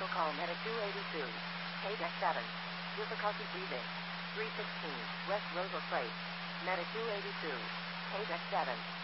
Vehicle call Medic 282. KDEC 7. Difficulty breathing. 316. West Rosal Freight. Medic 282. KDEC 7.